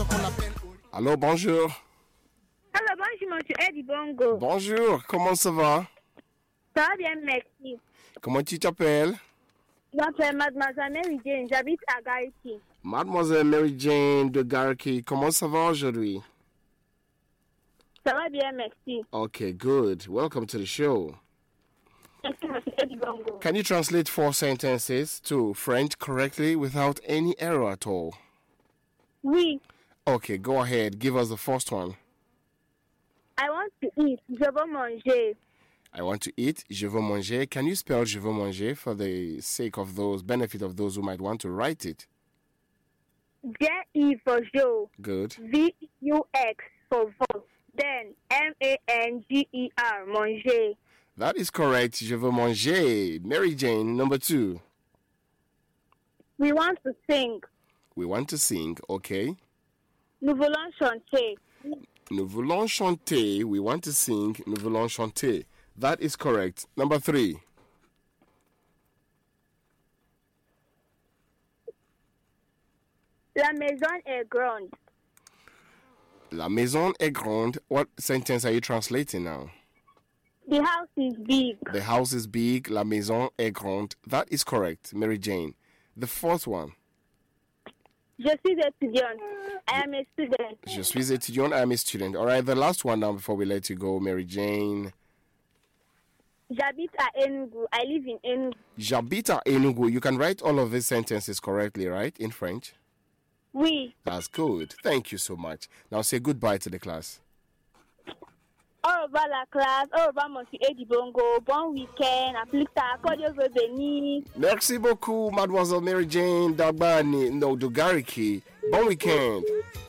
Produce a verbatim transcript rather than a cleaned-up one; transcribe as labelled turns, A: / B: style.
A: Allô, bonjour.
B: Allô, bonjour, monsieur Eddie Bongo.
A: Bonjour, comment ça va?
B: Ça va bien, merci.
A: Comment tu t'appelles?
B: Je m'appelle Mademoiselle Mary Jane, j'habite à Gariki.
A: Mademoiselle Mary Jane de Gariki, comment ça va aujourd'hui?
B: Ça va bien, merci.
A: Okay, good. Welcome to the show.
B: Merci, monsieur Eddie Bongo.
A: Can you translate four sentences to French correctly without any error at all?
B: Oui.
A: Okay, go ahead. Give us the first one.
B: I want to eat. Je veux manger.
A: I want to eat. Je veux manger. Can you spell je veux manger for the sake of those, benefit of those who might want to write it?
B: J E for Joe.
A: Good.
B: V U X for vote. Then M A N G E R, manger.
A: That is correct. Je veux manger. Mary Jane, number two.
B: We want to sing.
A: We want to sing. Okay.
B: Nous voulons chanter.
A: Nous voulons chanter. We want to sing. Nous voulons chanter. That is correct. Number three.
B: La maison est grande.
A: La maison est grande. What sentence are you translating now?
B: The house is big.
A: The house is big. La maison est grande. That is correct, Mary Jane. The fourth one.
B: Je suis étudiante. I am a student.
A: Je suis étudiante. I am a student. All right, the last one now before we let you go, Mary Jane.
B: J'habite à Enugu. I live in Enugu.
A: J'habite à Enugu. You can write all of these sentences correctly, right, in French?
B: Oui.
A: That's good. Thank you so much. Now say goodbye to the class.
B: Au revoir la classe. Au revoir monsieur Eddie Bongo. Bon week-end. À plus tard. Que Dieu vous bénisse.
A: Merci beaucoup, Mademoiselle Mary Jane Dagbani, no, Dogariki. Bon weekend.